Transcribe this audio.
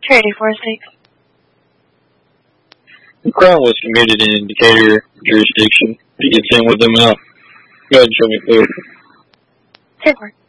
Trinity 4-6. The crime was committed in Decatur jurisdiction. He gets in with them out. Go ahead and show me clear. 10-4.